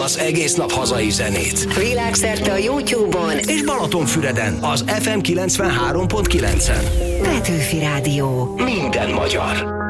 hallasz egész nap hazai zenét. Világszerte a YouTube-on és Balatonfüreden az FM 93.9-en. Petőfi Rádió. Minden magyar.